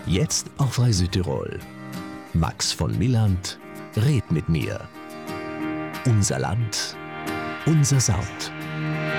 Jetzt auf Frei Südtirol. Max von Milland, red mit mir. Unser Land, unser Sound.